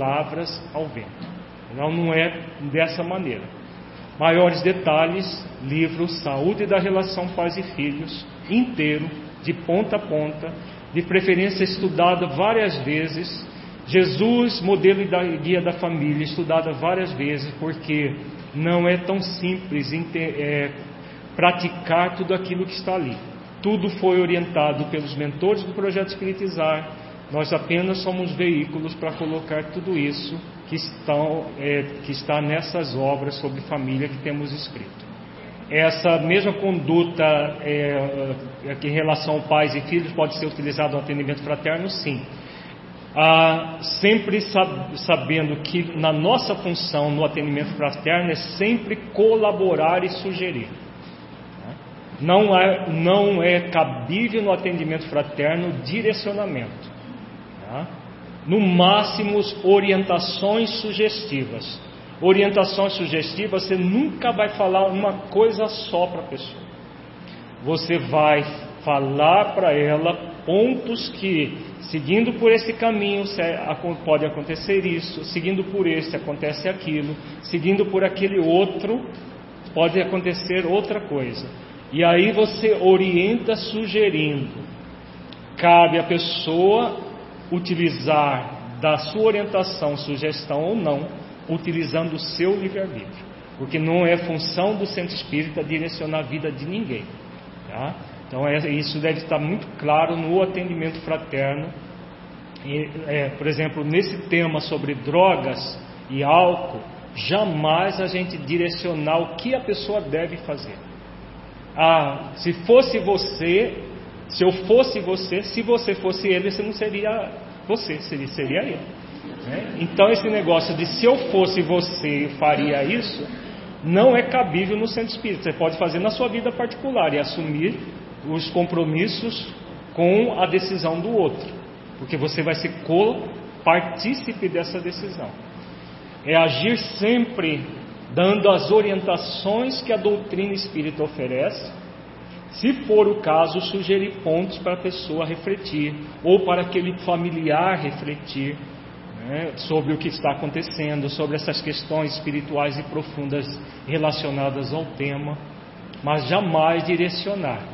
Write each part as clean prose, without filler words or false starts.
palavras ao vento. Não é dessa maneira. Maiores detalhes, livro Saúde da Relação Pais e Filhos, inteiro, de ponta a ponta, de preferência estudado várias vezes. Jesus, modelo e guia da família, estudada várias vezes, porque não é tão simples praticar tudo aquilo que está ali. Tudo foi orientado pelos mentores do Projeto Espiritizar. Nós apenas somos veículos para colocar tudo isso que está nessas obras sobre família que temos escrito. Essa mesma conduta em relação a pais e filhos pode ser utilizada no atendimento fraterno, sim. Sempre sabendo que na nossa função no atendimento fraterno é sempre colaborar e sugerir. Não é cabível no atendimento fraterno direcionamento. No máximo, orientações sugestivas. Orientações sugestivas, você nunca vai falar uma coisa só para a pessoa. Você vai falar para ela pontos que, seguindo por esse caminho, pode acontecer isso, seguindo por esse, acontece aquilo, seguindo por aquele outro, pode acontecer outra coisa. E aí você orienta sugerindo. Cabe à pessoa utilizar da sua orientação, sugestão ou não, utilizando o seu livre-arbítrio, porque não é função do centro espírita direcionar a vida de ninguém, tá? Então isso deve estar muito claro no atendimento fraterno. Por exemplo, nesse tema sobre drogas e álcool, jamais a gente direcionar o que a pessoa deve fazer. Se eu fosse você, se você fosse ele, você não seria você, seria ele. Então esse negócio de se eu fosse você faria isso, não é cabível no centro espírita. Você pode fazer na sua vida particular e assumir os compromissos com a decisão do outro, porque você vai ser partícipe dessa decisão. É agir sempre dando as orientações que a doutrina espírita oferece. Se for o caso, sugerir pontos para a pessoa refletir, ou para aquele familiar refletir, sobre o que está acontecendo, sobre essas questões espirituais e profundas relacionadas ao tema, mas jamais direcionar.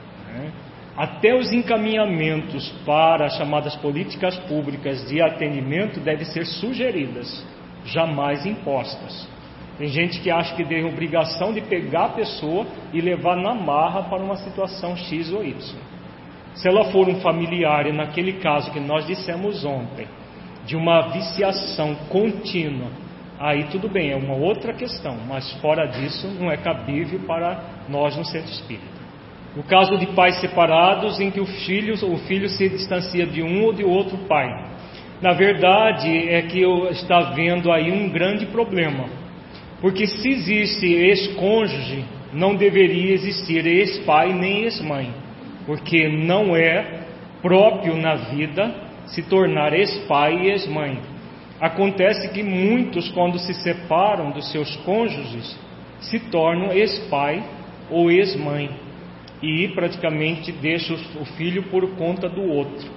Até os encaminhamentos para as chamadas políticas públicas de atendimento devem ser sugeridas, jamais impostas. Tem gente que acha que tem obrigação de pegar a pessoa e levar na marra para uma situação X ou Y. Se ela for um familiar, e naquele caso que nós dissemos ontem, de uma viciação contínua, aí tudo bem, é uma outra questão, mas fora disso não é cabível para nós no centro espírita. No caso de pais separados, em que o filho se distancia de um ou de outro pai, na verdade é que está havendo aí um grande problema, porque se existe ex-cônjuge, não deveria existir ex-pai nem ex-mãe, porque não é próprio na vida se tornar ex-pai e ex-mãe. Acontece que muitos, quando se separam dos seus cônjuges, se tornam ex-pai ou ex-mãe e praticamente deixam o filho por conta do outro.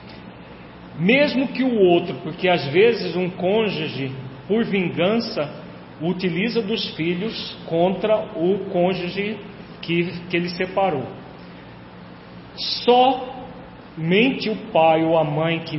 Mesmo que o outro, porque às vezes um cônjuge, por vingança, utiliza dos filhos contra o cônjuge que ele separou. Somente o pai ou a mãe que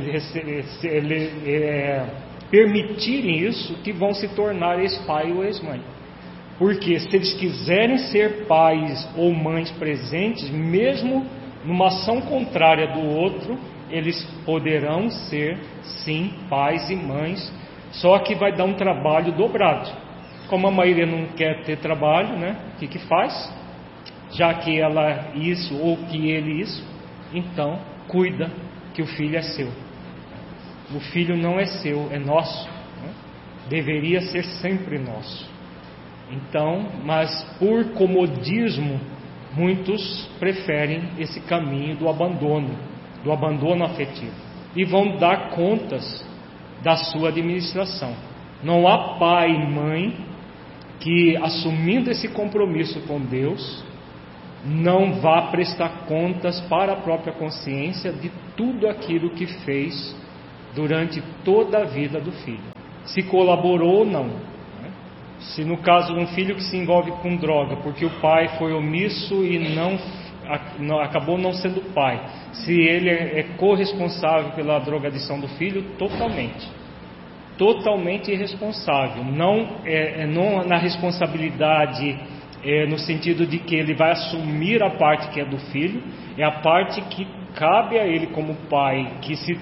permitirem isso, que vão se tornar ex-pai ou ex-mãe. Porque se eles quiserem ser pais ou mães presentes, mesmo numa ação contrária do outro, eles poderão ser, sim, pais e mães, só que vai dar um trabalho dobrado. Como a maioria não quer ter trabalho, o que faz? Já que ela isso ou que ele isso, então cuida que o filho é seu. O filho não é seu, é nosso. Deveria ser sempre nosso. Então, mas por comodismo, muitos preferem esse caminho do abandono afetivo, e vão dar contas da sua administração. Não há pai e mãe que, assumindo esse compromisso com Deus, não vá prestar contas para a própria consciência de tudo aquilo que fez durante toda a vida do filho. se colaborou ou não. Se no caso um filho que se envolve com droga porque o pai foi omisso e acabou não sendo pai, se ele é corresponsável pela drogadição do filho, totalmente irresponsável, não na responsabilidade no sentido de que ele vai assumir a parte que é do filho, é a parte que cabe a ele como pai, que se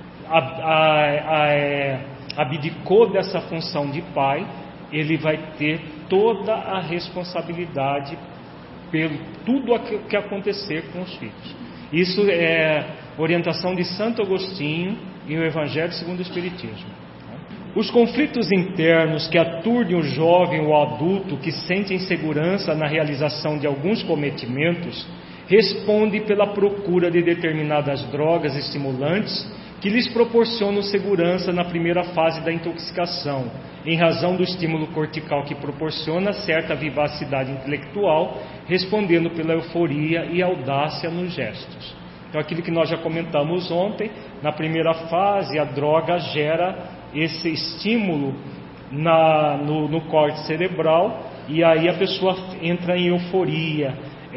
abdicou dessa função de pai. Ele vai ter toda a responsabilidade pelo tudo o que acontecer com os filhos. Isso é orientação de Santo Agostinho e o Evangelho segundo o Espiritismo. Os conflitos internos que aturdem o jovem ou adulto que sente insegurança na realização de alguns cometimentos respondem pela procura de determinadas drogas estimulantes que lhes proporcionam segurança na primeira fase da intoxicação, em razão do estímulo cortical que proporciona certa vivacidade intelectual, respondendo pela euforia e audácia nos gestos. Então, aquilo que nós já comentamos ontem, na primeira fase, a droga gera esse estímulo no corte cerebral, e aí a pessoa entra em euforia,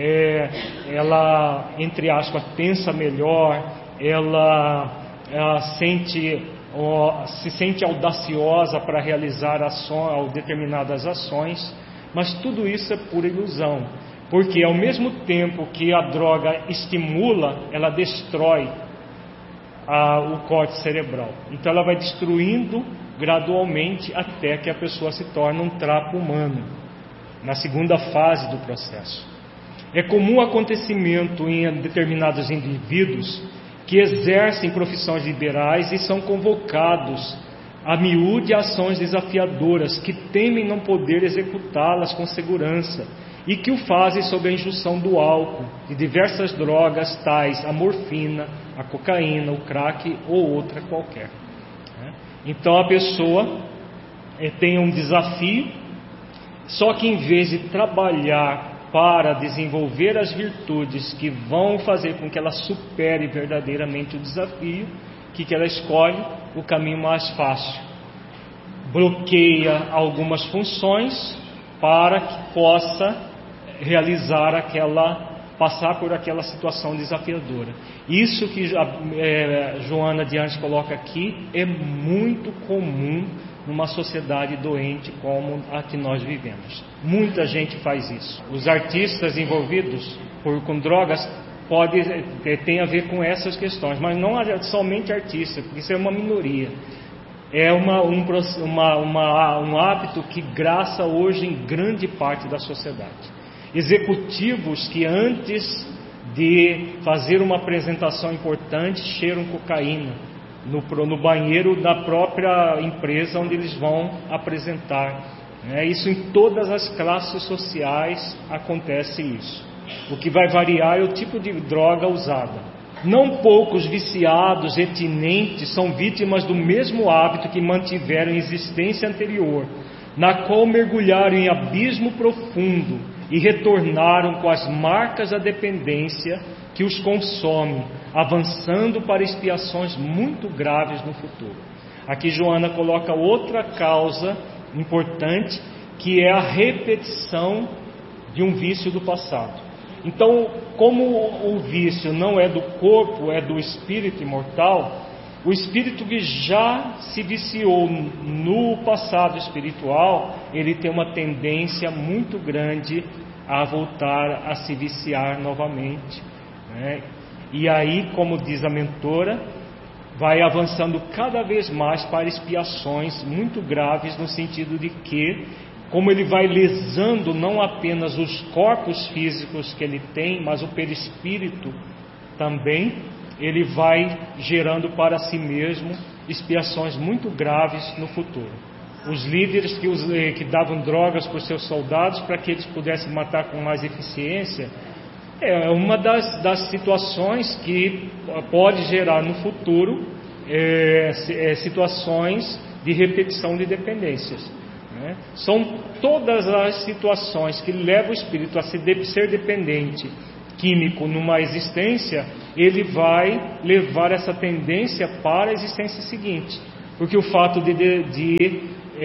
ela, entre aspas, pensa melhor, ela se sente audaciosa para realizar determinadas ações, mas tudo isso é pura ilusão, porque ao mesmo tempo que a droga estimula, ela destrói o corte cerebral. Então ela vai destruindo gradualmente até que a pessoa se torne um trapo humano, na segunda fase do processo. É comum acontecimento em determinados indivíduos que exercem profissões liberais e são convocados a miúde ações desafiadoras, que temem não poder executá-las com segurança e que o fazem sob a injunção do álcool, de diversas drogas tais a morfina, a cocaína, o crack ou outra qualquer. Então a pessoa tem um desafio, só que em vez de trabalhar para desenvolver as virtudes que vão fazer com que ela supere verdadeiramente o desafio, o que ela escolhe? O caminho mais fácil. Bloqueia algumas funções para que possa passar por aquela situação desafiadora. Isso que Joana de Anjos coloca aqui é muito comum numa sociedade doente como a que nós vivemos. Muita gente faz isso. Os artistas envolvidos com drogas tem a ver com essas questões, mas não somente artistas, porque isso é uma minoria. É um hábito que graça hoje em grande parte da sociedade. Executivos que antes de fazer uma apresentação importante cheiram cocaína no banheiro da própria empresa onde eles vão apresentar. Isso em todas as classes sociais acontece isso. O que vai variar é o tipo de droga usada. Não poucos viciados e tinentes são vítimas do mesmo hábito que mantiveram em existência anterior, na qual mergulharam em abismo profundo e retornaram com as marcas da dependência que os consome, avançando para expiações muito graves no futuro. Aqui Joana coloca outra causa importante, que é a repetição de um vício do passado. Então, como o vício não é do corpo, é do espírito imortal, o espírito que já se viciou no passado espiritual, ele tem uma tendência muito grande a voltar a se viciar novamente, E aí, como diz a mentora, vai avançando cada vez mais para expiações muito graves, no sentido de que, como ele vai lesando não apenas os corpos físicos que ele tem, mas o perispírito também, ele vai gerando para si mesmo expiações muito graves no futuro. Os líderes que davam drogas para os seus soldados para que eles pudessem matar com mais eficiência, é uma das situações que pode gerar no futuro situações de repetição de dependências. São todas as situações que levam o espírito a ser dependente químico numa existência, ele vai levar essa tendência para a existência seguinte. porque o fato de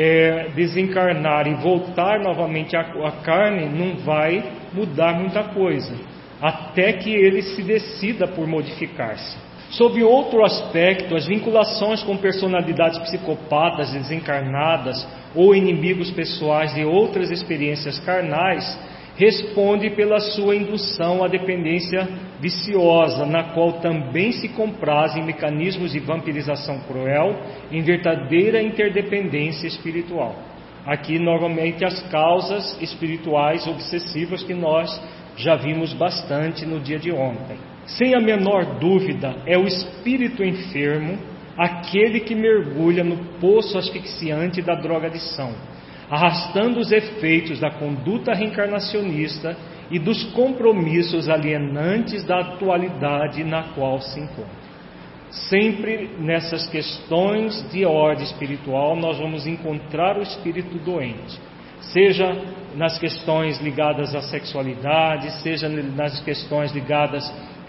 desencarnar e voltar novamente à carne não vai mudar muita coisa, até que ele se decida por modificar-se. Sob outro aspecto, as vinculações com personalidades psicopatas desencarnadas ou inimigos pessoais de outras experiências carnais responde pela sua indução à dependência viciosa, na qual também se comprazem mecanismos de vampirização cruel em verdadeira interdependência espiritual. Aqui, normalmente, as causas espirituais obsessivas que nós já vimos bastante no dia de ontem. Sem a menor dúvida, é o espírito enfermo aquele que mergulha no poço asfixiante da drogadição, arrastando os efeitos da conduta reencarnacionista e dos compromissos alienantes da atualidade na qual se encontra. Sempre nessas questões de ordem espiritual nós vamos encontrar o espírito doente, seja nas questões ligadas à sexualidade, seja nas questões ligadas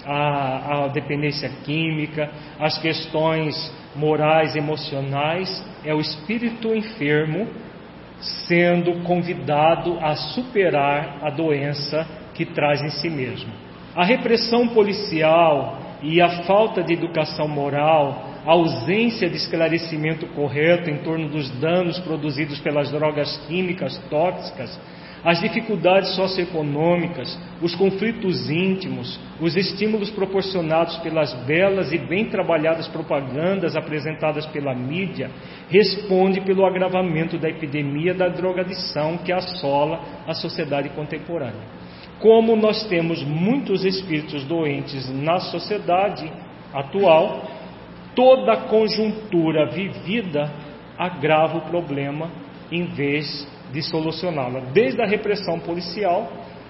à dependência química, as questões morais, emocionais. É o espírito enfermo sendo convidado a superar a doença que traz em si mesmo. A repressão policial e a falta de educação moral, a ausência de esclarecimento correto em torno dos danos produzidos pelas drogas químicas tóxicas, as dificuldades socioeconômicas, os conflitos íntimos, os estímulos proporcionados pelas belas e bem trabalhadas propagandas apresentadas pela mídia, responde pelo agravamento da epidemia da drogadição que assola a sociedade contemporânea. Como nós temos muitos espíritos doentes na sociedade atual, toda a conjuntura vivida agrava o problema em vez de solucioná-la, desde a repressão policial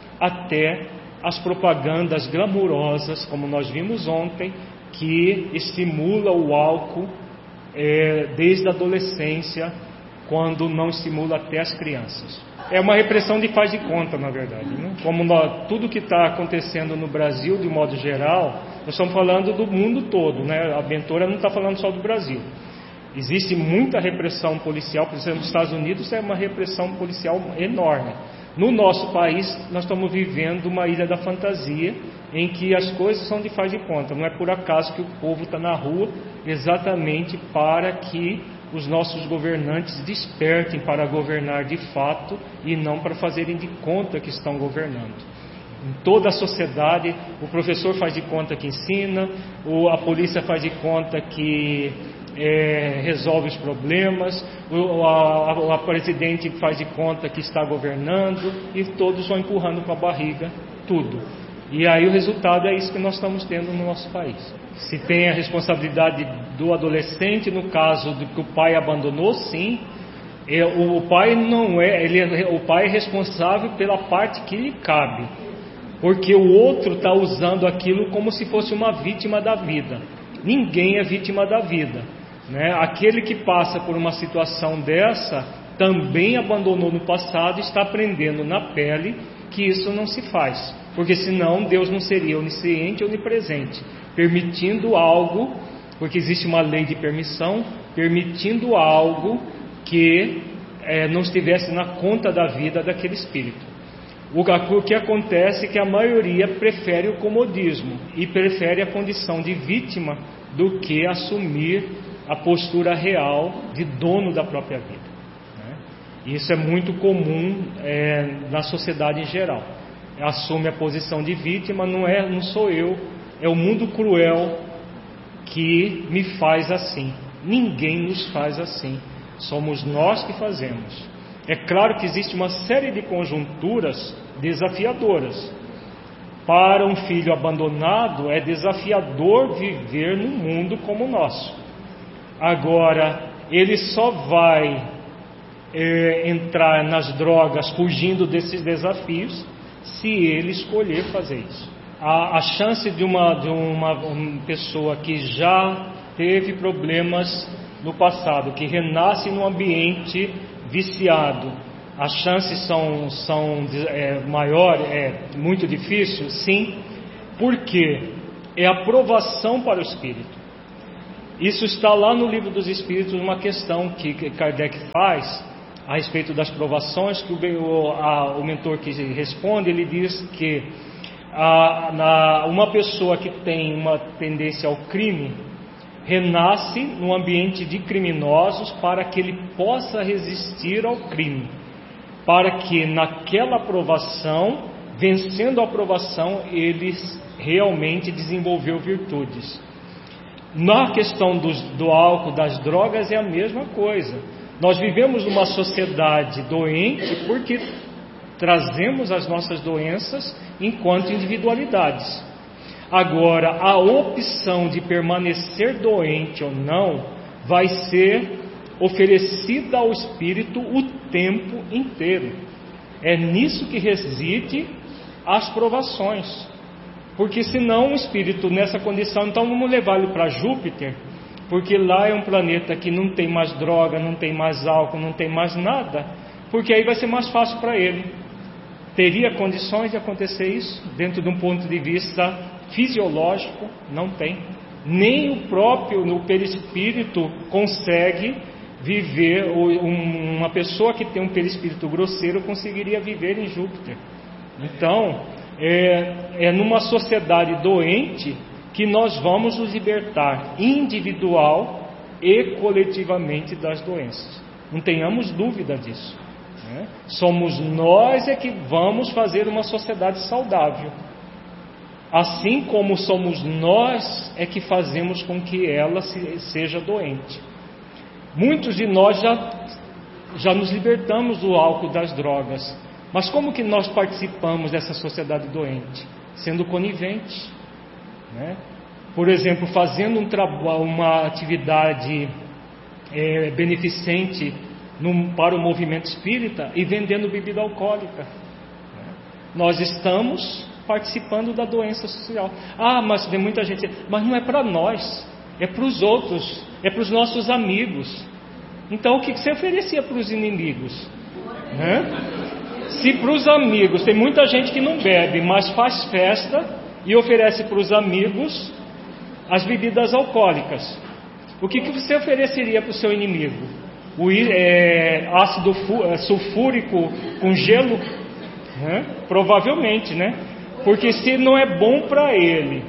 até as propagandas glamourosas, como nós vimos ontem, que estimula o álcool desde a adolescência, quando não estimula até as crianças. É uma repressão de faz de conta, na verdade, né? Como tudo que está acontecendo no Brasil, de modo geral, nós estamos falando do mundo todo, né? A Aventura não está falando só do Brasil. Existe muita repressão policial, por exemplo, nos Estados Unidos é uma repressão policial enorme. No nosso país, nós estamos vivendo uma ilha da fantasia, em que as coisas são de faz de conta. Não é por acaso que o povo está na rua, exatamente para que os nossos governantes despertem para governar de fato e não para fazerem de conta que estão governando. Em toda a sociedade, o professor faz de conta que ensina, a polícia faz de conta que resolve os problemas, a presidente faz de conta que está governando, e todos vão empurrando com a barriga tudo. E aí o resultado é isso que nós estamos tendo no nosso país. Se tem a responsabilidade do adolescente, no caso de que o pai abandonou, sim, o pai não o pai é responsável pela parte que lhe cabe, porque o outro está usando aquilo como se fosse uma vítima da vida. Ninguém é vítima da vida, né? Aquele que passa por uma situação dessa também abandonou no passado e está aprendendo na pele que isso não se faz, porque senão Deus não seria onisciente ou onipresente, permitindo algo, porque existe uma lei de permissão, permitindo algo que não estivesse na conta da vida daquele espírito. O que acontece é que a maioria prefere o comodismo e prefere a condição de vítima do que assumir a postura real de dono da própria vida, né? Isso é muito comum na sociedade em geral. Assume a posição de vítima, não sou eu, é o mundo cruel que me faz assim. Ninguém nos faz assim, somos nós que fazemos. É claro que existe uma série de conjunturas desafiadoras. Para um filho abandonado é desafiador viver num mundo como o nosso. Agora, ele só vai entrar nas drogas fugindo desses desafios se ele escolher fazer isso. A chance de uma pessoa que já teve problemas no passado, que renasce num ambiente viciado, as chances são maior, é muito difícil? Sim, porque é aprovação para o espírito. Isso está lá no Livro dos Espíritos, uma questão que Kardec faz a respeito das provações, que o mentor que responde, ele diz que uma pessoa que tem uma tendência ao crime, renasce num ambiente de criminosos para que ele possa resistir ao crime, para que naquela provação, vencendo a provação, ele realmente desenvolveu virtudes. Na questão do álcool, das drogas, é a mesma coisa. Nós vivemos numa sociedade doente porque trazemos as nossas doenças enquanto individualidades. Agora, a opção de permanecer doente ou não vai ser oferecida ao espírito o tempo inteiro. É nisso que reside as provações. Porque senão o espírito nessa condição, então vamos levá-lo para Júpiter, porque lá é um planeta que não tem mais droga, não tem mais álcool, não tem mais nada, porque aí vai ser mais fácil para ele. Teria condições de acontecer isso? Dentro de um ponto de vista fisiológico, não tem. Nem o próprio perispírito consegue viver, uma pessoa que tem um perispírito grosseiro conseguiria viver em Júpiter. Então, é numa sociedade doente que nós vamos nos libertar individual e coletivamente das doenças. Não tenhamos dúvida disso. Somos nós que vamos fazer uma sociedade saudável, assim como somos nós que fazemos com que ela seja doente. Muitos de nós já nos libertamos do álcool, das drogas, mas como que nós participamos dessa sociedade doente? Sendo coniventes, Por exemplo, fazendo uma atividade beneficente para o movimento espírita e vendendo bebida alcoólica. Nós estamos participando da doença social. Mas tem muita gente, mas não é para nós, é para os outros, é para os nossos amigos. Então o que você oferecia para os inimigos? Se para os amigos, tem muita gente que não bebe, mas faz festa e oferece para os amigos as bebidas alcoólicas. O que você ofereceria para o seu inimigo? Ácido sulfúrico com gelo? Provavelmente, Porque se não é bom para ele,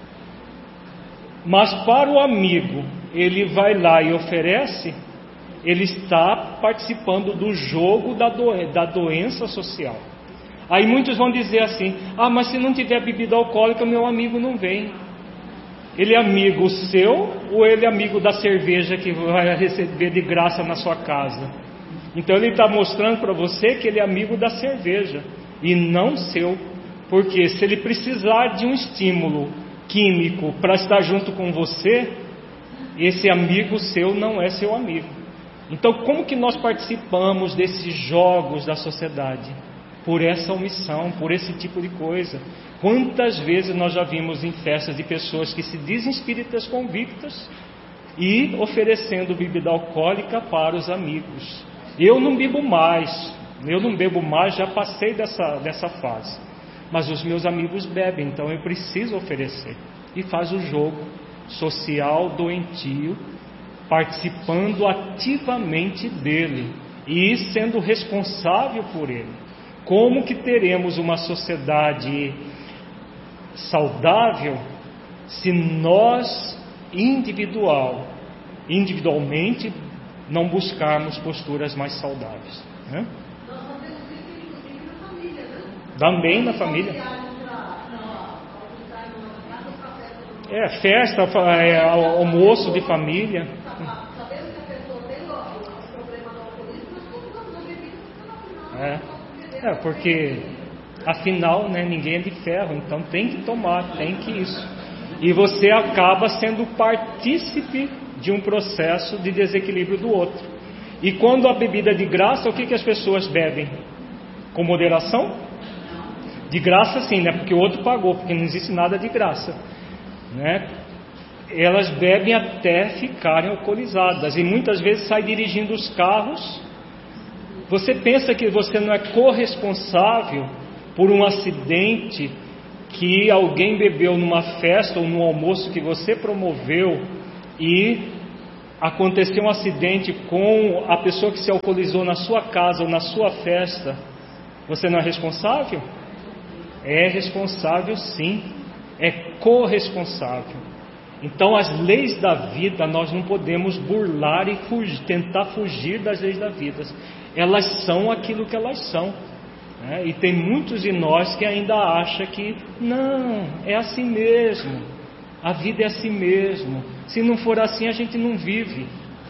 mas para o amigo ele vai lá e oferece, ele está participando do jogo da doença social. Aí muitos vão dizer assim: mas se não tiver bebida alcoólica, meu amigo não vem. Ele é amigo seu ou ele é amigo da cerveja que vai receber de graça na sua casa? Então ele está mostrando para você que ele é amigo da cerveja e não seu. Porque se ele precisar de um estímulo químico para estar junto com você, esse amigo seu não é seu amigo. Então como que nós participamos desses jogos da sociedade? Por essa omissão, por esse tipo de coisa. Quantas vezes nós já vimos em festas de pessoas que se dizem espíritas convictas e oferecendo bebida alcoólica para os amigos. Eu não bebo mais, já passei dessa fase. Mas os meus amigos bebem, então eu preciso oferecer. E faz o jogo social doentio, participando ativamente dele e sendo responsável por ele. Como que teremos uma sociedade saudável se nós individualmente não buscarmos posturas mais saudáveis? Também na família. Festa, almoço de família. Porque afinal, ninguém é de ferro, então tem que tomar, tem que isso. E você acaba sendo partícipe de um processo de desequilíbrio do outro. E quando a bebida é de graça, o que as pessoas bebem? Com moderação? De graça sim, porque o outro pagou, porque não existe nada de graça, Elas bebem até ficarem alcoolizadas e muitas vezes saem dirigindo os carros. Você pensa que você não é corresponsável por um acidente que alguém bebeu numa festa ou num almoço que você promoveu e aconteceu um acidente com a pessoa que se alcoolizou na sua casa ou na sua festa, você não é responsável? É responsável, sim. É corresponsável. Então, as leis da vida, nós não podemos burlar e tentar fugir das leis da vida. Elas são aquilo que elas são. E tem muitos de nós que ainda acham que não, é assim mesmo. A vida é assim mesmo. Se não for assim, a gente não vive.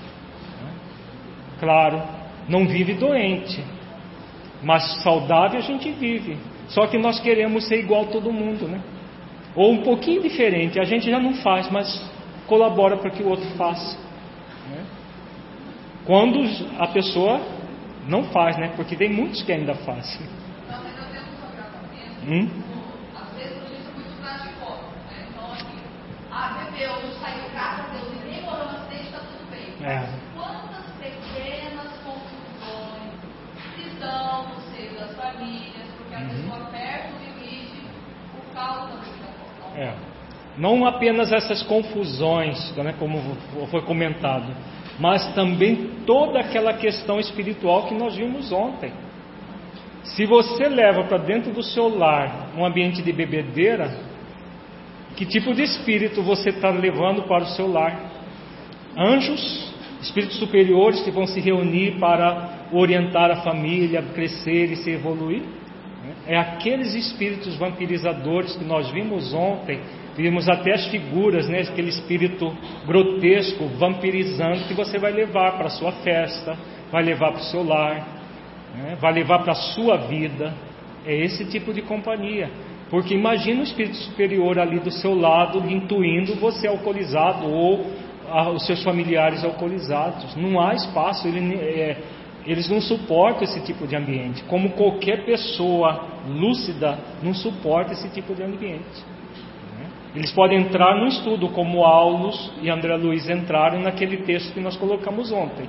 Claro, não vive doente, mas saudável a gente vive. Só que nós queremos ser igual a todo mundo, né? Ou um pouquinho diferente. A gente já não faz, mas colabora para que o outro faça, né? Quando a pessoa não faz, né? Porque tem muitos que ainda fazem. Não, mas eu tenho um agravamento. Às vezes a gente é muito prático, né? Então, assim, bebeu, não saiu, graças a Deus, ninguém morreu no acidente, está tudo bem. Mas quantas pequenas confusões se dão no seio das famílias, porque a pessoa perde o limite por causa da vida. Não apenas essas confusões, né, como foi comentado, mas também toda aquela questão espiritual que nós vimos ontem. Se você leva para dentro do seu lar um ambiente de bebedeira, que tipo de espírito você está levando para o seu lar? Anjos, espíritos superiores que vão se reunir para orientar a família, crescer e se evoluir? É aqueles espíritos vampirizadores que nós vimos ontem, vimos até as figuras, né? Aquele espírito grotesco, vampirizando, que você vai levar para a sua festa, vai levar para o seu lar, né? Vai levar para a sua vida. É esse tipo de companhia. Porque imagina o espírito superior ali do seu lado, intuindo você alcoolizado ou os seus familiares alcoolizados. Não há espaço, eles não suportam esse tipo de ambiente, como qualquer pessoa lúcida não suporta esse tipo de ambiente. Eles podem entrar no estudo, como Aulus e André Luiz entraram naquele texto que nós colocamos ontem,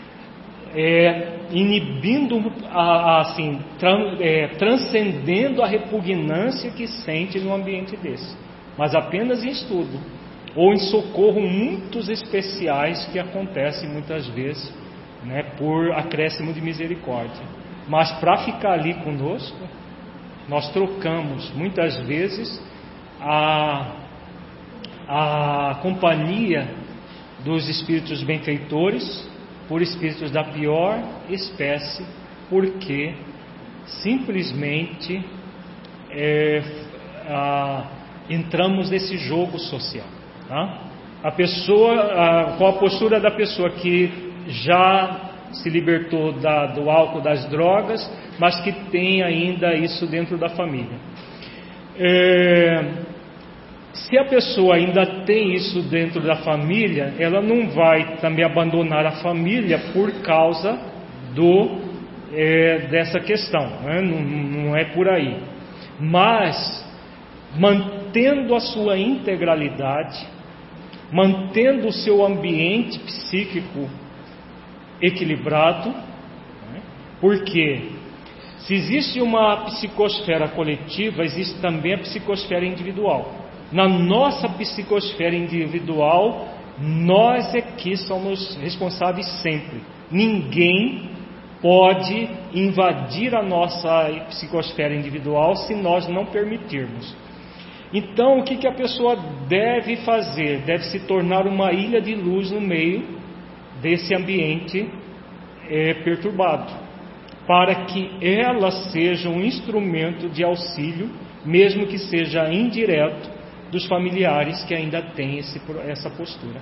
inibindo, assim, transcendendo a repugnância que sente num ambiente desse, mas apenas em estudo, ou em socorro muitos especiais que acontecem muitas vezes, né, por acréscimo de misericórdia. Mas para ficar ali conosco, nós trocamos muitas vezes a companhia dos espíritos benfeitores por espíritos da pior espécie, porque simplesmente entramos nesse jogo social, tá? A pessoa, qual a postura da pessoa que já se libertou do álcool, das drogas, mas que tem ainda isso dentro da família. Se a pessoa ainda tem isso dentro da família, ela não vai também abandonar a família por causa dessa questão, né? Não é por aí. Mas, mantendo a sua integralidade, mantendo o seu ambiente psíquico equilibrado, né? Porque se existe uma psicosfera coletiva, existe também a psicosfera individual. Na nossa psicosfera individual, nós é que somos responsáveis sempre. Ninguém pode invadir a nossa psicosfera individual se nós não permitirmos. Então, o que a pessoa deve fazer? Deve se tornar uma ilha de luz no meio desse ambiente perturbado, para que ela seja um instrumento de auxílio, mesmo que seja indireto, dos familiares que ainda têm essa postura.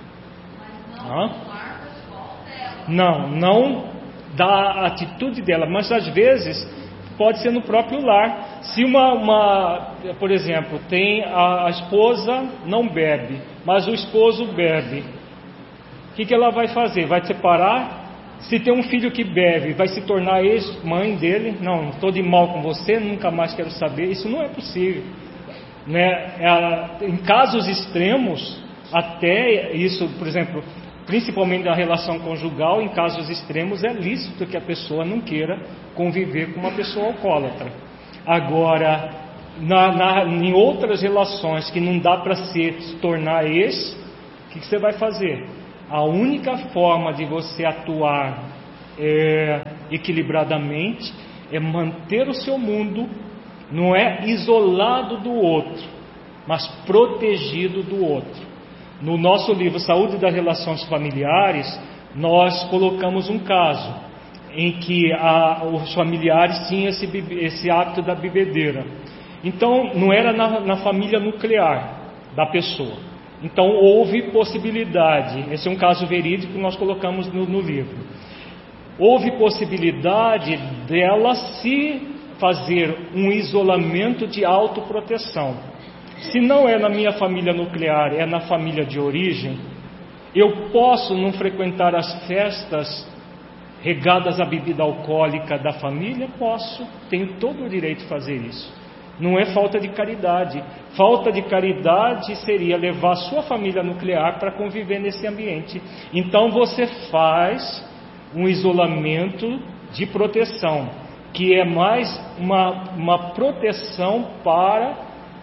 Não da atitude dela, mas às vezes pode ser no próprio lar. Se por exemplo, tem a esposa não bebe, mas o esposo bebe, o que ela vai fazer? Vai separar? Se tem um filho que bebe, vai se tornar ex-mãe dele? Não, estou de mal com você, nunca mais quero saber. Isso não é possível, né? Em casos extremos, até isso, por exemplo, principalmente na relação conjugal, em casos extremos é lícito que a pessoa não queira conviver com uma pessoa alcoólatra. Agora, em outras relações que não dá para se tornar ex, que você vai fazer? A única forma de você atuar equilibradamente é manter o seu mundo, não é isolado do outro, mas protegido do outro. No nosso livro Saúde das Relações Familiares, nós colocamos um caso em que os familiares tinham esse hábito da bebedeira. Então, não era na família nuclear da pessoa. Então, houve possibilidade, esse é um caso verídico que nós colocamos no livro. Houve possibilidade dela se fazer um isolamento de autoproteção. Se não é na minha família nuclear, é na família de origem, eu posso não frequentar as festas regadas à bebida alcoólica da família? Posso, tenho todo o direito de fazer isso. Não é falta de caridade. Falta de caridade seria levar a sua família nuclear para conviver nesse ambiente. Então você faz um isolamento de proteção, que é mais uma proteção para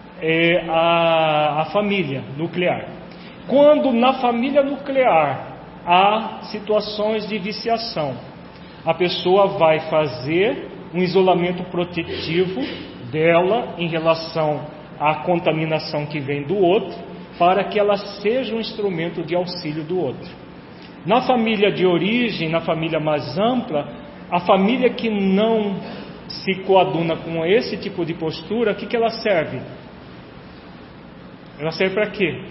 a família nuclear. Quando na família nuclear há situações de viciação, a pessoa vai fazer um isolamento protetivo dela em relação à contaminação que vem do outro, para que ela seja um instrumento de auxílio do outro. Na família de origem, na família mais ampla, a família que não se coaduna com esse tipo de postura, o que ela serve? Ela serve para quê?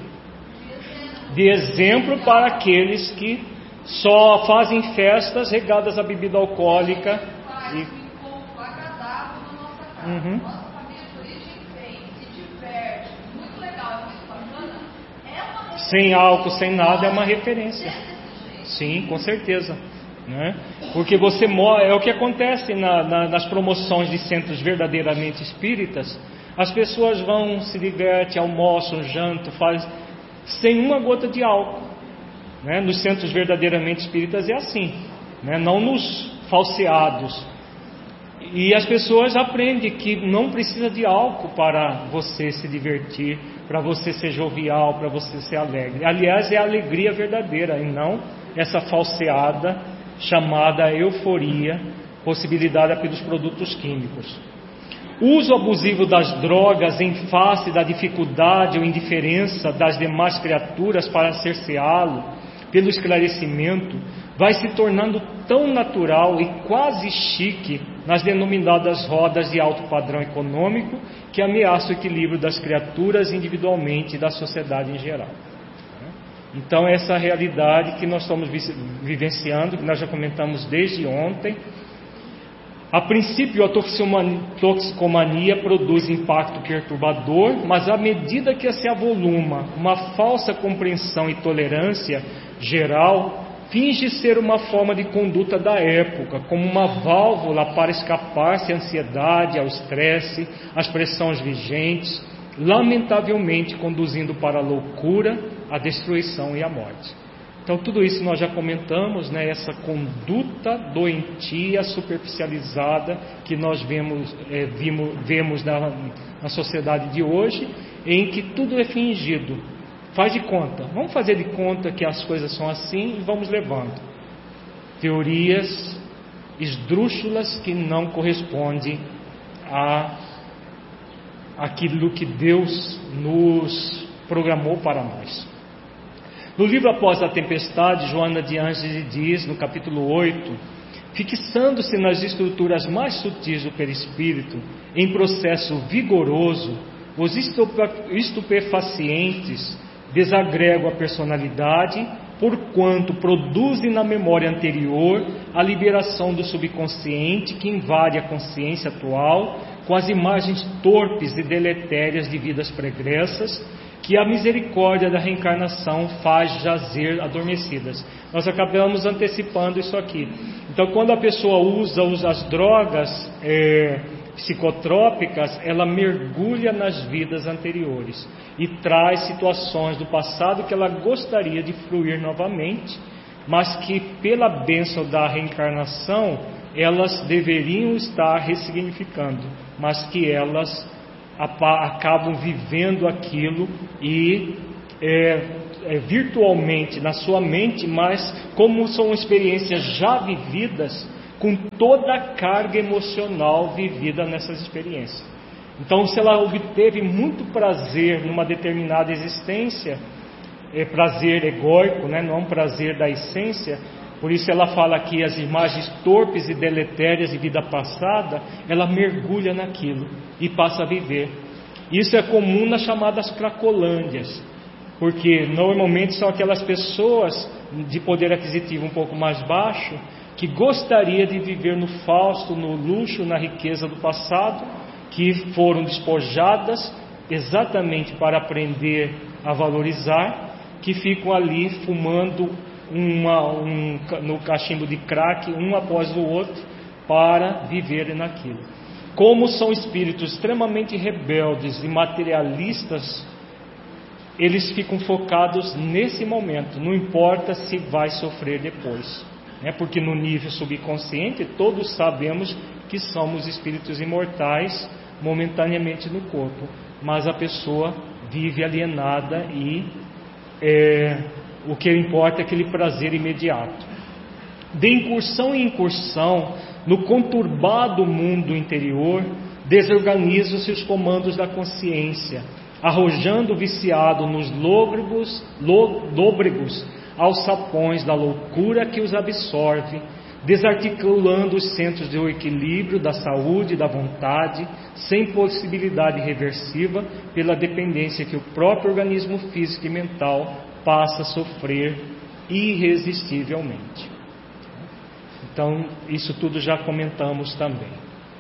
De exemplo para aqueles que só fazem festas regadas à bebida alcoólica. Faz um encontro agradável na nossa casa. Nossa família de origem vem, se diverte, muito legal, muito bacana. É uma referência. Sem álcool, sem nada, é uma referência. Sim, com certeza. Né? Porque você é o que acontece nas promoções de centros verdadeiramente espíritas. As pessoas vão, se divertem, almoçam, jantam, fazem sem uma gota de álcool. Né? Nos centros verdadeiramente espíritas é assim, né? Não nos falseados. E as pessoas aprendem que não precisa de álcool para você se divertir, para você ser jovial, para você ser alegre. Aliás, é a alegria verdadeira e não essa falseada chamada euforia, possibilitada pelos produtos químicos. O uso abusivo das drogas em face da dificuldade ou indiferença das demais criaturas para cerceá-lo pelo esclarecimento vai se tornando tão natural e quase chique nas denominadas rodas de alto padrão econômico que ameaça o equilíbrio das criaturas individualmente e da sociedade em geral. Então essa realidade que nós estamos vivenciando, que nós já comentamos desde ontem. A princípio, a toxicomania produz impacto perturbador, mas à medida que se avoluma uma falsa compreensão e tolerância geral, finge ser uma forma de conduta da época, como uma válvula para escapar-se à ansiedade, ao estresse, às pressões vigentes, lamentavelmente conduzindo para a loucura, a destruição e a morte. Então tudo isso nós já comentamos, né? Essa conduta doentia, superficializada que nós vemos na sociedade de hoje, em que tudo é fingido. Faz de conta, vamos fazer de conta que as coisas são assim e vamos levando. Teorias esdrúxulas que não correspondem àquilo que Deus nos programou para nós. No livro Após a Tempestade, Joana de Ângeles diz, no capítulo 8, fixando-se nas estruturas mais sutis do perispírito, em processo vigoroso, os estupefacientes desagregam a personalidade, porquanto produzem na memória anterior a liberação do subconsciente que invade a consciência atual com as imagens torpes e deletérias de vidas pregressas, que a misericórdia da reencarnação faz jazer adormecidas. Nós acabamos antecipando isso aqui. Então, quando a pessoa usa as drogas psicotrópicas, ela mergulha nas vidas anteriores e traz situações do passado que ela gostaria de fruir novamente, mas que pela bênção da reencarnação elas deveriam estar ressignificando, mas que elas acabam vivendo aquilo e virtualmente na sua mente, mas como são experiências já vividas, com toda a carga emocional vivida nessas experiências. Então, se ela obteve muito prazer numa determinada existência, prazer egóico, né? Não é um prazer da essência, por isso ela fala que as imagens torpes e deletérias de vida passada, ela mergulha naquilo e passa a viver. Isso é comum nas chamadas cracolândias, porque normalmente são aquelas pessoas de poder aquisitivo um pouco mais baixo, que gostaria de viver no fausto, no luxo, na riqueza do passado, que foram despojadas exatamente para aprender a valorizar, que ficam ali fumando no cachimbo de crack, um após o outro, para viverem naquilo. Como são espíritos extremamente rebeldes e materialistas, eles ficam focados nesse momento, não importa se vai sofrer depois, né? Porque no nível subconsciente todos sabemos que somos espíritos imortais momentaneamente no corpo, mas a pessoa vive alienada e o que importa é aquele prazer imediato. De incursão em incursão, no conturbado mundo interior, desorganizam-se os comandos da consciência, arrojando o viciado nos lôbregos alçapões da loucura que os absorve, desarticulando os centros de equilíbrio da saúde e da vontade, sem possibilidade reversiva, pela dependência que o próprio organismo físico e mental passa a sofrer irresistivelmente. Então, isso tudo já comentamos também.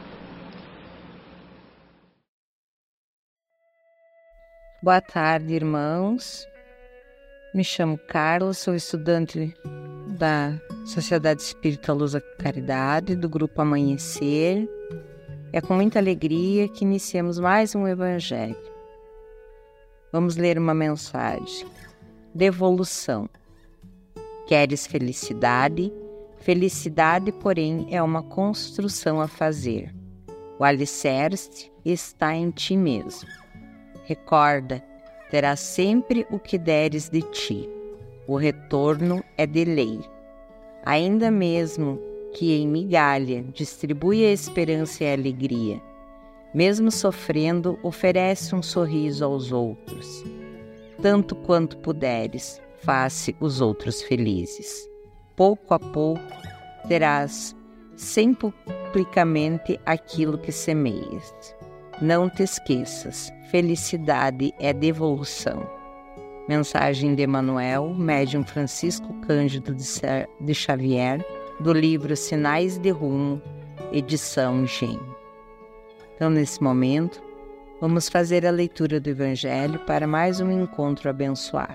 Boa tarde, irmãos. Me chamo Carla, sou estudante da Sociedade Espírita Luz da Caridade, do Grupo Amanhecer. É com muita alegria que iniciamos mais um Evangelho. Vamos ler uma mensagem. Devolução. Queres felicidade? Felicidade, porém, é uma construção a fazer. O alicerce está em ti mesmo. Recorda, terás sempre o que deres de ti. O retorno é de lei. Ainda mesmo que em migalha distribui a esperança e a alegria, mesmo sofrendo, oferece um sorriso aos outros. Tanto quanto puderes, faze os outros felizes. Pouco a pouco terás centuplicamente aquilo que semeias. Não te esqueças, felicidade é devolução. Mensagem de Emmanuel, médium Francisco Cândido de Xavier, do livro Sinais de Rumo, edição Gênio. Então, nesse momento, vamos fazer a leitura do Evangelho para mais um encontro abençoado.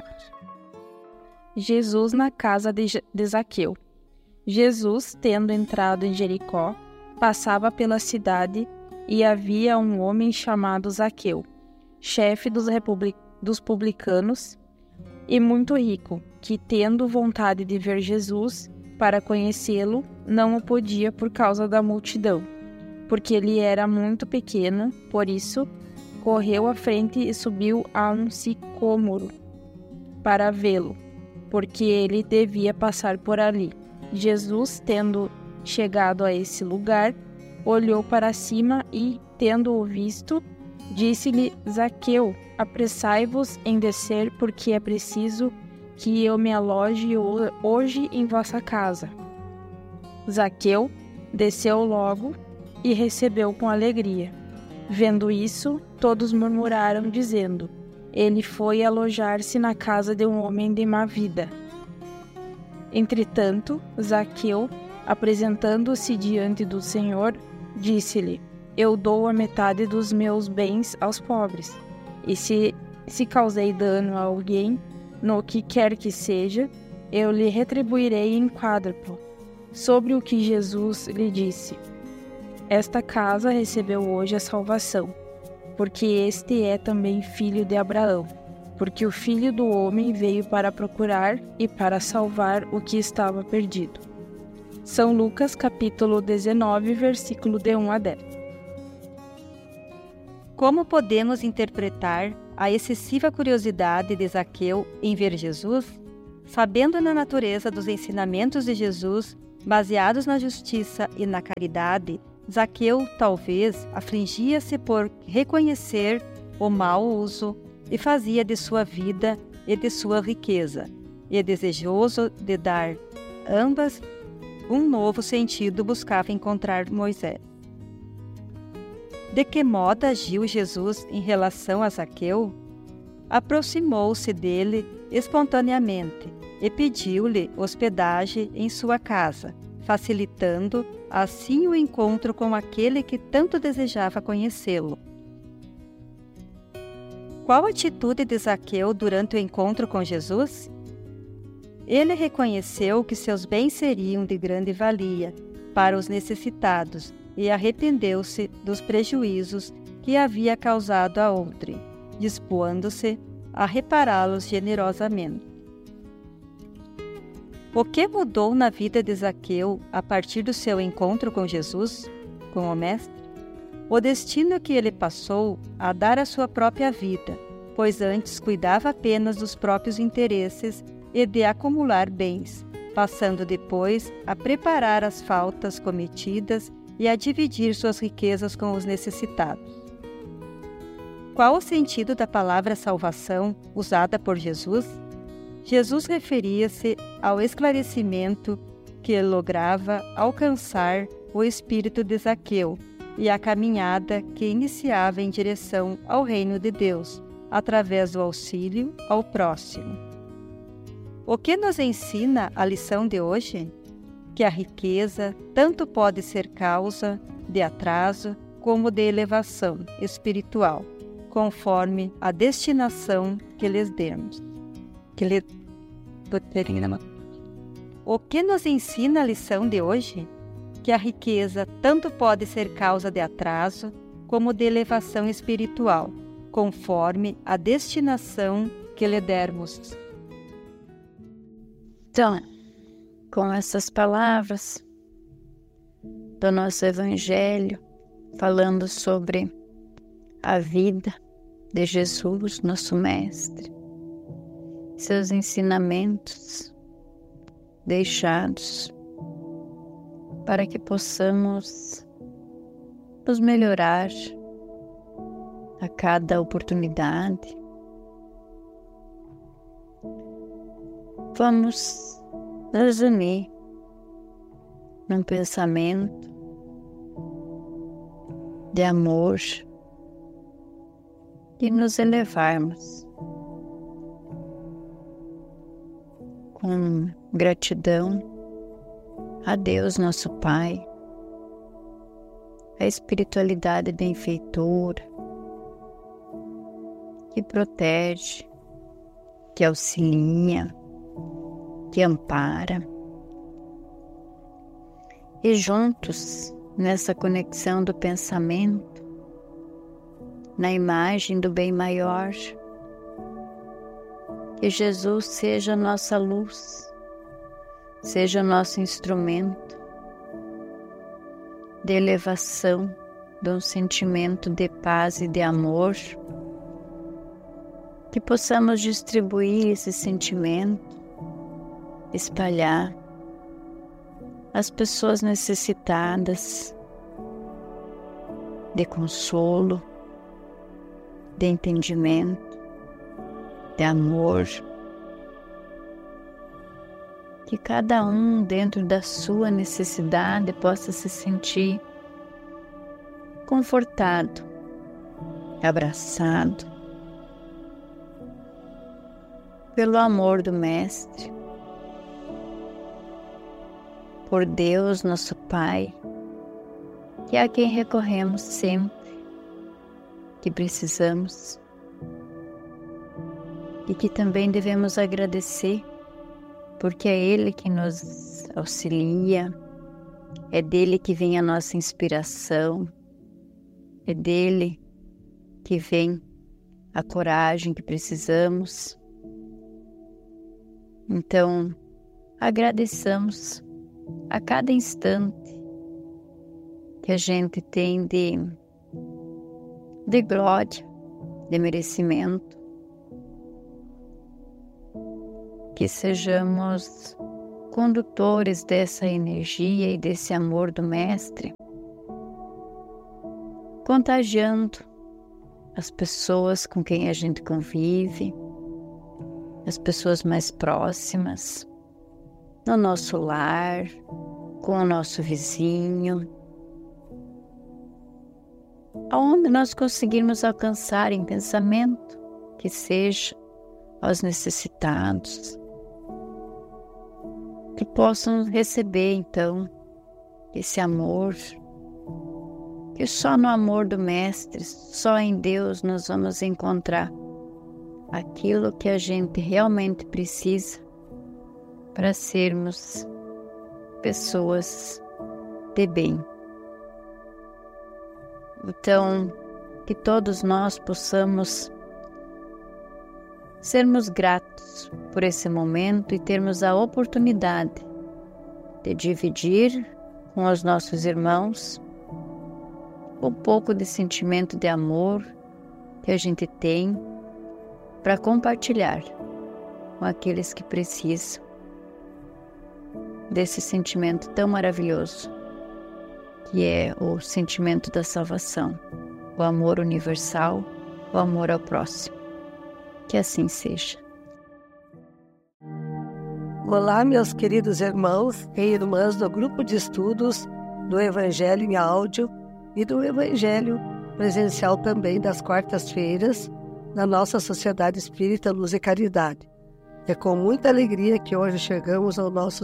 Jesus na casa de Zaqueu. Jesus, tendo entrado em Jericó, passava pela cidade e havia um homem chamado Zaqueu, chefe dos publicanos e muito rico, que, tendo vontade de ver Jesus para conhecê-lo, não o podia por causa da multidão, porque ele era muito pequeno. Por isso, correu à frente e subiu a um sicômoro para vê-lo, porque ele devia passar por ali. Jesus, tendo chegado a esse lugar, olhou para cima e, tendo-o visto, disse-lhe: Zaqueu, apressai-vos em descer, porque é preciso que eu me aloje hoje em vossa casa. Zaqueu desceu logo e recebeu com alegria. Vendo isso, todos murmuraram, dizendo: ele foi alojar-se na casa de um homem de má vida. Entretanto, Zaqueu, apresentando-se diante do Senhor, disse-lhe: eu dou a metade dos meus bens aos pobres, e se causei dano a alguém, no que quer que seja, eu lhe retribuirei em quádruplo. Sobre o que Jesus lhe disse: esta casa recebeu hoje a salvação, porque este é também filho de Abraão, porque o Filho do Homem veio para procurar e para salvar o que estava perdido. São Lucas, capítulo 19, versículo de 1 a 10. Como podemos interpretar a excessiva curiosidade de Zaqueu em ver Jesus, sabendo na natureza dos ensinamentos de Jesus, baseados na justiça e na caridade, Zaqueu talvez afligia-se por reconhecer o mau uso e fazia de sua vida e de sua riqueza, e desejoso de dar ambas um novo sentido, buscava encontrar Moisés. De que modo agiu Jesus em relação a Zaqueu? Aproximou-se dele espontaneamente e pediu-lhe hospedagem em sua casa, facilitando assim o encontro com aquele que tanto desejava conhecê-lo. Qual a atitude de Zaqueu durante o encontro com Jesus? Ele reconheceu que seus bens seriam de grande valia para os necessitados e arrependeu-se dos prejuízos que havia causado a outrem, dispondo-se a repará-los generosamente. O que mudou na vida de Zaqueu a partir do seu encontro com Jesus, com o Mestre? O destino que ele passou a dar a sua própria vida, pois antes cuidava apenas dos próprios interesses e de acumular bens, passando depois a preparar as faltas cometidas e a dividir suas riquezas com os necessitados. Qual o sentido da palavra salvação usada por Jesus? Jesus referia-se ao esclarecimento que lograva alcançar o espírito de Zaqueu e a caminhada que iniciava em direção ao reino de Deus, através do auxílio ao próximo. O que nos ensina a lição de hoje? Que a riqueza tanto pode ser causa de atraso como de elevação espiritual, conforme a destinação que lhes demos. O que nos ensina a lição de hoje? Que a riqueza tanto pode ser causa de atraso como de elevação espiritual, conforme a destinação que lhe dermos. Então, com essas palavras do nosso Evangelho, falando sobre a vida de Jesus, nosso Mestre, seus ensinamentos deixados para que possamos nos melhorar a cada oportunidade. Vamos nos unir num pensamento de amor e nos elevarmos com gratidão a Deus, nosso Pai, a espiritualidade benfeitora, que protege, que auxilia, que ampara. E juntos, nessa conexão do pensamento, na imagem do bem maior, que Jesus seja nossa luz, seja nosso instrumento de elevação, de um sentimento de paz e de amor, que possamos distribuir esse sentimento, espalhar as pessoas necessitadas de consolo, de entendimento, de amor. Que cada um, dentro da sua necessidade, possa se sentir confortado, abraçado pelo amor do Mestre, por Deus, nosso Pai, que é a quem recorremos sempre que precisamos e que também devemos agradecer, porque é Ele que nos auxilia, é dele que vem a nossa inspiração, é dele que vem a coragem que precisamos. Então, agradeçamos a cada instante que a gente tem de glória, de merecimento, que sejamos condutores dessa energia e desse amor do Mestre, contagiando as pessoas com quem a gente convive, as pessoas mais próximas, no nosso lar, com o nosso vizinho, aonde nós conseguirmos alcançar em pensamento, que seja aos necessitados, que possam receber então esse amor, que só no amor do Mestre, só em Deus nós vamos encontrar aquilo que a gente realmente precisa para sermos pessoas de bem. Então, que todos nós possamos sermos gratos por esse momento e termos a oportunidade de dividir com os nossos irmãos um pouco de sentimento de amor que a gente tem para compartilhar com aqueles que precisam desse sentimento tão maravilhoso, que é o sentimento da salvação, o amor universal, o amor ao próximo. Que assim seja. Olá, meus queridos irmãos e irmãs do grupo de estudos do Evangelho em áudio e do Evangelho presencial também das quartas-feiras na nossa Sociedade Espírita Luz e Caridade. É com muita alegria que hoje chegamos ao nosso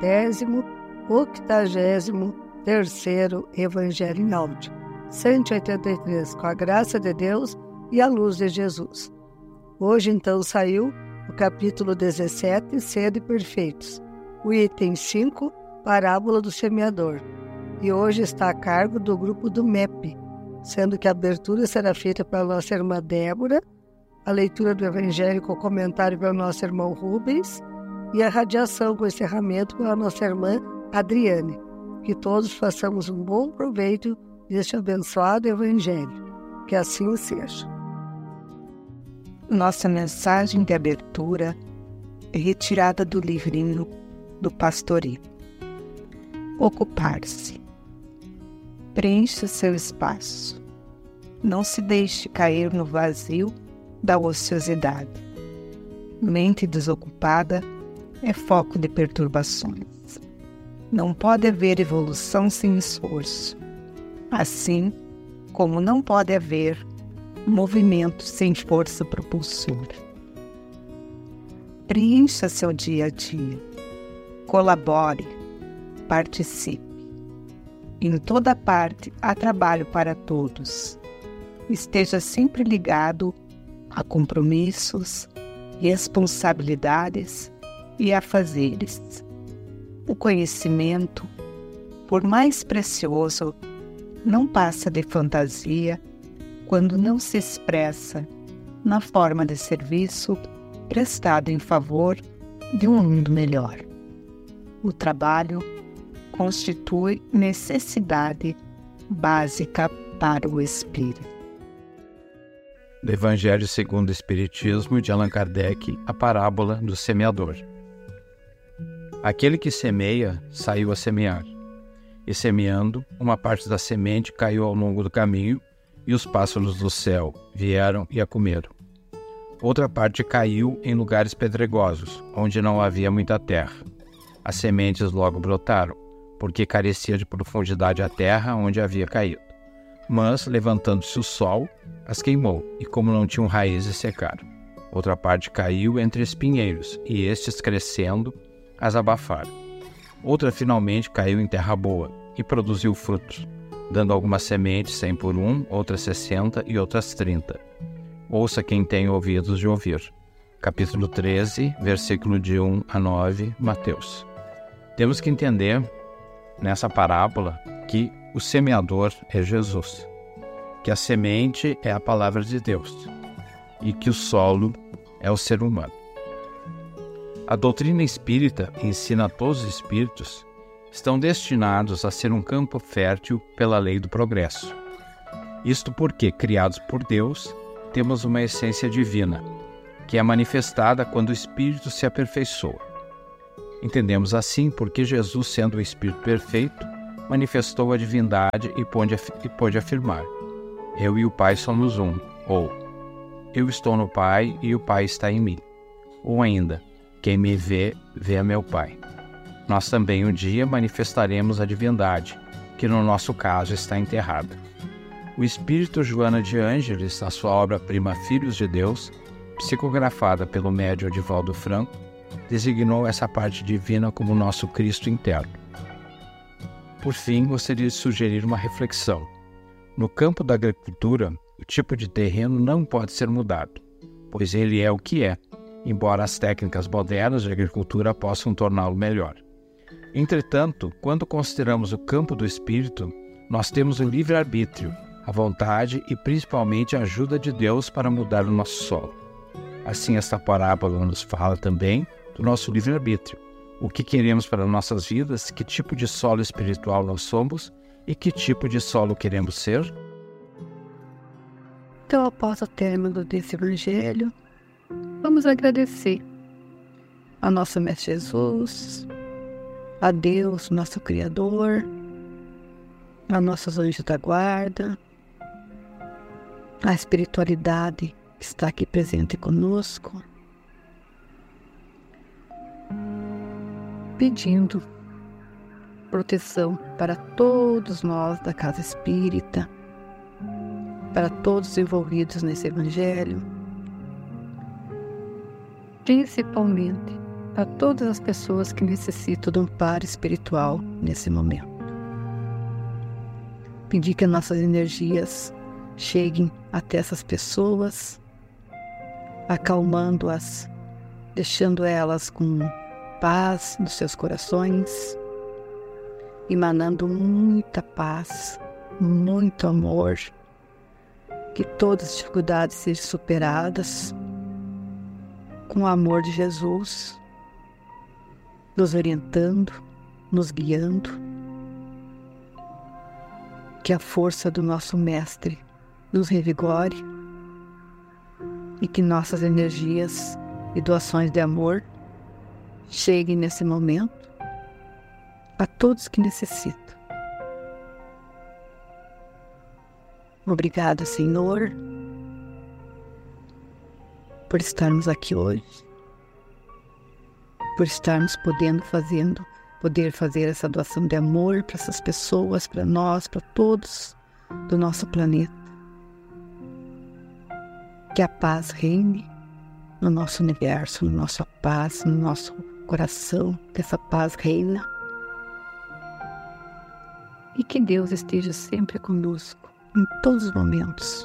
183º Evangelho em áudio, 183, com a graça de Deus e a luz de Jesus. Hoje, então, saiu o capítulo 17, Sede Perfeitos, o item 5, Parábola do Semeador. E hoje está a cargo do grupo do MEP, sendo que a abertura será feita pela nossa irmã Débora, a leitura do Evangelho com comentário pelo nosso irmão Rubens e a radiação com encerramento pela nossa irmã Adriane. Que todos façamos um bom proveito deste abençoado Evangelho. Que assim seja. Nossa mensagem de abertura é retirada do livrinho do Pastoril. Ocupar-se. Preencha seu espaço. Não se deixe cair no vazio da ociosidade. Mente desocupada é foco de perturbações. Não pode haver evolução sem esforço, assim como não pode haver movimento sem força propulsora. Preencha seu dia a dia. Colabore, participe. Em toda parte há trabalho para todos. Esteja sempre ligado a compromissos, responsabilidades e afazeres. O conhecimento, por mais precioso, não passa de fantasia quando não se expressa na forma de serviço prestado em favor de um mundo melhor. O trabalho constitui necessidade básica para o espírito. Do Evangelho segundo o Espiritismo de Allan Kardec, a parábola do semeador. Aquele que semeia saiu a semear, e semeando, uma parte da semente caiu ao longo do caminho, e os pássaros do céu vieram e a comeram. Outra parte caiu em lugares pedregosos, onde não havia muita terra. As sementes logo brotaram, porque carecia de profundidade a terra onde havia caído. Mas, levantando-se o sol, as queimou, e como não tinham raízes, secaram. Outra parte caiu entre espinheiros, e estes, crescendo, as abafaram. Outra finalmente caiu em terra boa, e produziu frutos, dando algumas sementes 100 por 1, outras 60 e outras 30. Ouça quem tem ouvidos de ouvir. Capítulo 13, versículo de 1 a 9, Mateus. Temos que entender, nessa parábola, que o semeador é Jesus, que a semente é a palavra de Deus e que o solo é o ser humano. A doutrina espírita ensina a todos os espíritos estão destinados a ser um campo fértil pela lei do progresso. Isto porque, criados por Deus, temos uma essência divina, que é manifestada quando o Espírito se aperfeiçoa. Entendemos assim porque Jesus, sendo o Espírito perfeito, manifestou a divindade e pôde afirmar: eu e o Pai somos um, ou eu estou no Pai e o Pai está em mim, ou ainda, quem me vê, vê a meu Pai. Nós também um dia manifestaremos a divindade, que no nosso caso está enterrada. O espírito Joana de Ângeles, na sua obra-prima Filhos de Deus, psicografada pelo médium Divaldo Franco, designou essa parte divina como nosso Cristo interno. Por fim, gostaria de sugerir uma reflexão. No campo da agricultura, o tipo de terreno não pode ser mudado, pois ele é o que é, embora as técnicas modernas de agricultura possam torná-lo melhor. Entretanto, quando consideramos o campo do espírito, nós temos o livre-arbítrio, a vontade e principalmente a ajuda de Deus para mudar o nosso solo. Assim, esta parábola nos fala também do nosso livre-arbítrio, o que queremos para nossas vidas, que tipo de solo espiritual nós somos e que tipo de solo queremos ser. Então, após o término desse evangelho, vamos agradecer a nosso Mestre Jesus, a Deus, nosso Criador, a nossos anjos da guarda, a espiritualidade que está aqui presente conosco, pedindo proteção para todos nós da Casa Espírita, para todos envolvidos nesse Evangelho, principalmente para todas as pessoas que necessitam de um amparo espiritual nesse momento. Pedir que nossas energias cheguem até essas pessoas, acalmando-as, deixando elas com paz nos seus corações, emanando muita paz, muito amor, que todas as dificuldades sejam superadas com o amor de Jesus, nos orientando, nos guiando, que a força do nosso Mestre nos revigore e que nossas energias e doações de amor cheguem nesse momento a todos que necessitam. Obrigada, Senhor, por estarmos aqui hoje, por estarmos poder fazer essa doação de amor para essas pessoas, para nós, para todos do nosso planeta. Que a paz reine no nosso universo, no nosso paz, no nosso coração, que essa paz reina. E que Deus esteja sempre conosco, em todos os momentos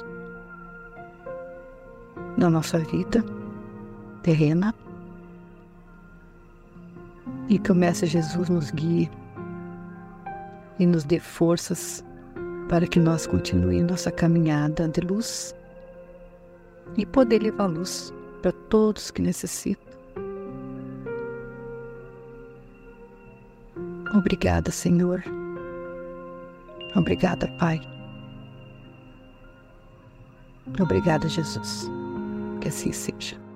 da nossa vida terrena. E que o Mestre Jesus nos guie e nos dê forças para que nós continuemos nossa caminhada de luz e poder levar luz para todos que necessitam. Obrigada, Senhor. Obrigada, Pai. Obrigada, Jesus. Que assim seja.